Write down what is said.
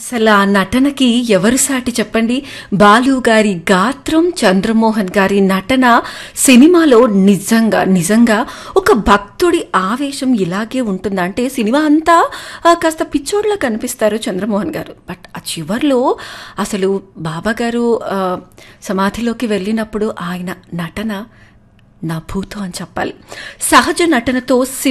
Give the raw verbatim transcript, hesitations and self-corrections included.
అసలు ఆ నటనకి ఎవరు సాటి చెప్పండి. బాలు గారి గాత్రం, చంద్రమోహన్ గారి నటన సినిమాలో నిజంగా నిజంగా ఒక భక్తుడి ఆవేశం ఇలాగే ఉంటుందా అంటే సినిమా అంతా ఆ, కాస్త పిచ్చోడ్లా కనిపిస్తారు చంద్రమోహన్ గారు. బట్ ఆ చివర్లో అసలు బాబా గారు ఆ, సమాధిలోకి వెళ్ళినప్పుడు ఆయన నటన నా భూతం అని చెప్పాలి. సహజ నటనతో